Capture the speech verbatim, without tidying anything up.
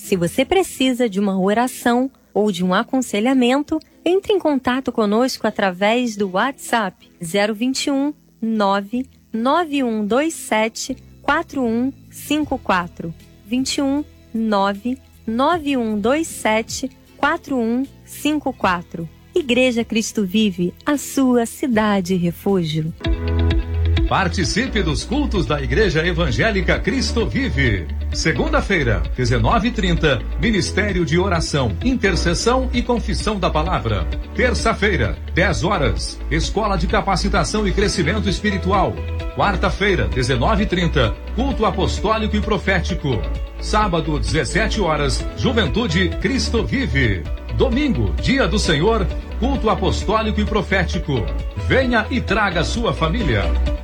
Se você precisa de uma oração ou de um aconselhamento, entre em contato conosco através do WhatsApp zero vinte e um, nove nove um dois sete, quatro um cinco quatro. vinte e um, nove nove um dois sete, quatro um cinco quatro. Igreja Cristo Vive, a sua cidade refúgio. Participe dos cultos da Igreja Evangélica Cristo Vive. Segunda-feira, dezenove e trinta, Ministério de Oração, Intercessão e Confissão da Palavra. Terça-feira, dez horas, Escola de Capacitação e Crescimento Espiritual. Quarta-feira, dezenove e trinta, Culto Apostólico e Profético. Sábado, dezessete horas, Juventude Cristo Vive. Domingo, Dia do Senhor, Culto Apostólico e Profético. Venha e traga sua família.